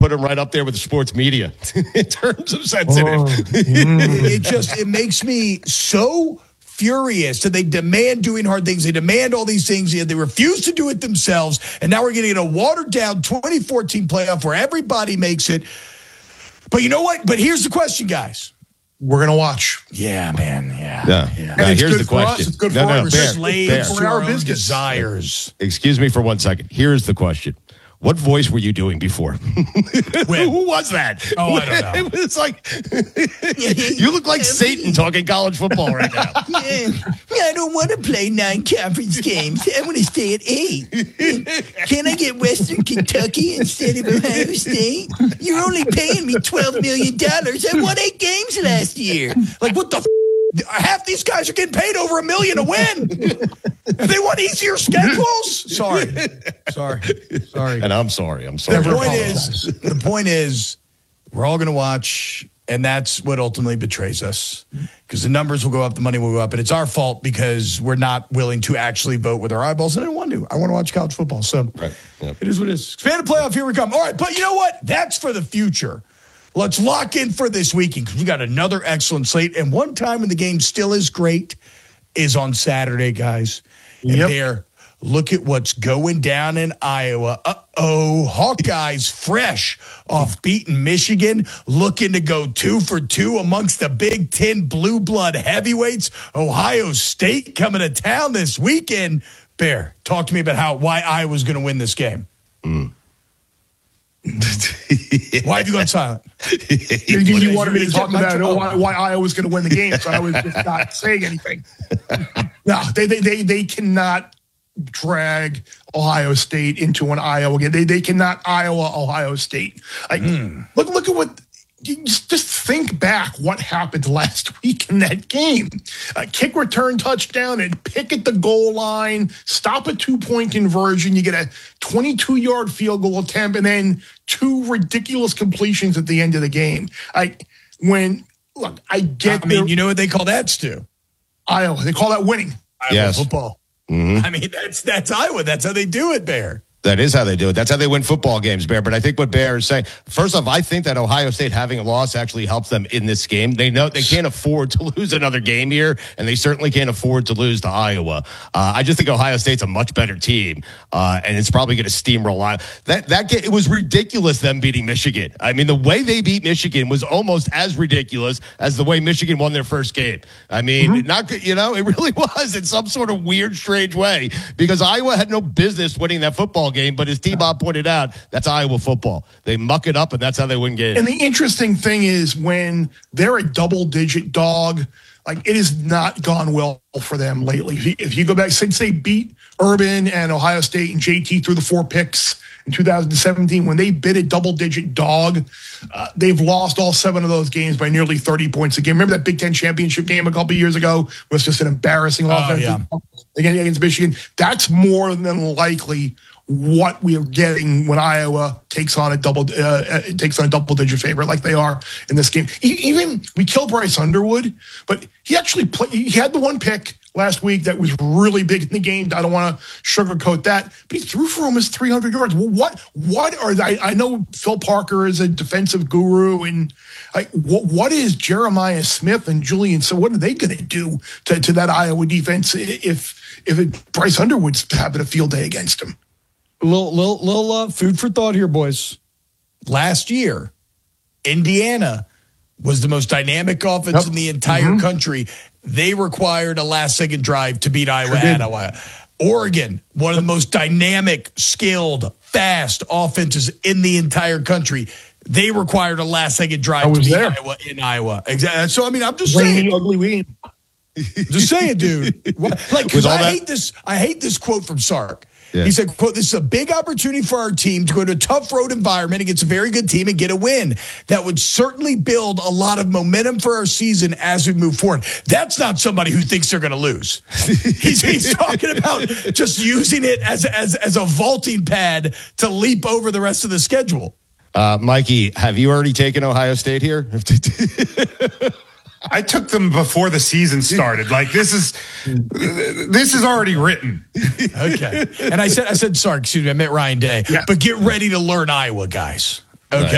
put him right up there with the sports media in terms of sensitive. It makes me so furious. So they demand doing hard things. They demand all these things. They refuse to do it themselves. And now we're getting a watered down 2014 playoff where everybody makes it. But you know what? But here's the question, guys. We're going to watch. Yeah, man. Yeah. Now, here's the question. It's good for us. We're slaves to our own business. desires. Excuse me for 1 second. Here's the question. What voice were you doing before? Who was that? Oh, I don't know. It was like, you look like Satan talking college football right now. I don't want to play 9 conference games. I want to stay at 8. Can I get Western Kentucky instead of Ohio State? You're only paying me $12 million. I won 8 games last year. Like, what the half these guys are getting paid over $1 million to win. They want easier schedules. Sorry. And I'm sorry. The point is, we're all going to watch, and that's what ultimately betrays us. Because the numbers will go up, the money will go up, and it's our fault because we're not willing to actually vote with our eyeballs. And I don't want to. I want to watch college football. So It is what it is. Expanded playoff, here we come. All right, but you know what? That's for the future. Let's lock in for this weekend because we got another excellent slate. And one time when the game still is great is on Saturday, guys. And there, look at what's going down in Iowa. Hawkeyes fresh off beating Michigan, looking to go 2 for 2 amongst the Big Ten blue blood heavyweights. Ohio State coming to town this weekend. Bear, talk to me about why Iowa's going to win this game. Why have you gone silent? You wanted me to talk about why Iowa's going to win the game, so I was just not saying anything. No, they cannot drag Ohio State into an Iowa game. They cannot Iowa Ohio State. Look at what. Just think back what happened last week in that game. A kick return touchdown and pick at the goal line, stop a 2-point conversion. You get a 22-yard field goal attempt and then 2 ridiculous completions at the end of the game. You know what they call that, Stu? Iowa. They call that winning. Iowa football. Mm-hmm. I mean, that's Iowa. That's how they do it, Bear. That is how they do it. That's how they win football games, Bear. But I think what Bear is saying, first off, I think that Ohio State having a loss actually helps them in this game. They know they can't afford to lose another game here, and they certainly can't afford to lose to Iowa. I just think Ohio State's a much better team, and it's probably going to steamroll Iowa. That game, it was ridiculous them beating Michigan. I mean, the way they beat Michigan was almost as ridiculous as the way Michigan won their first game. I mean, it really was in some sort of weird, strange way because Iowa had no business winning that football game, but as T-Bob pointed out, that's Iowa football. They muck it up, and that's how they win games. And the interesting thing is when they're a double-digit dog, it has not gone well for them lately. If you go back, since they beat Urban and Ohio State and JT through the 4 picks in 2017, when they bit a double-digit dog, they've lost all 7 of those games by nearly 30 points a game. Remember that Big Ten championship game a couple years ago was just an embarrassing offense against Michigan? That's more than likely what we are getting when Iowa takes on a double-digit favorite like they are in this game. Even we killed Bryce Underwood, but he actually played. He had the 1 pick last week that was really big in the game. I don't want to sugarcoat that, but he threw for almost 300 yards. What are they? I know Phil Parker is a defensive guru, and what is Jeremiah Smith and Julian? So what are they going to do to that Iowa defense if Bryce Underwood's having a field day against him? Little food for thought here, boys. Last year, Indiana was the most dynamic offense in the entire country. They required a last-second drive to beat Iowa at Iowa. Oregon, one of the most dynamic, skilled, fast offenses in the entire country. They required a last-second drive to beat Iowa in Iowa. Exactly. So, I mean, I'm just saying. Ugly win. Just saying, dude. Because I hate this quote from Sark. Yeah. He said, quote, "This is a big opportunity for our team to go to a tough road environment against a very good team and get a win. That would certainly build a lot of momentum for our season as we move forward." That's not somebody who thinks they're going to lose. He's talking about just using it as a vaulting pad to leap over the rest of the schedule. Mikey, have you already taken Ohio State here? I took them before the season started. This is already written. Okay. And I said, sorry, excuse me, I meant Ryan Day. Yeah. But get ready to learn Iowa, guys. Okay. Right.